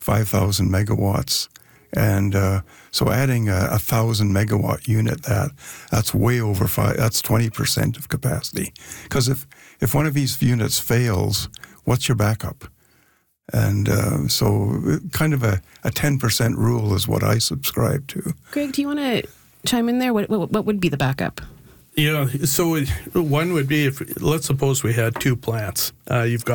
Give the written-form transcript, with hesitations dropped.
5,000 megawatts. And so adding a 1,000 megawatt unit, that's way over that's 20% of capacity. Because if one of these units fails, what's your backup? And so kind of a 10% rule is what I subscribe to. Greg, do you want to chime in there? What would be the backup? So one would be, let's suppose we had two plants. You've got